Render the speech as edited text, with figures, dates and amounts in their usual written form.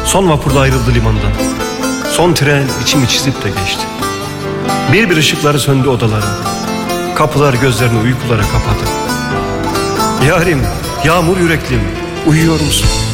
Son vapurda ayrıldı limandan. Son tren içimi çizip de geçti. Bir bir ışıkları söndü odaların. Kapılar gözlerini uykulara kapadı. Yarim, yağmur yüreklim, uyuyor musun?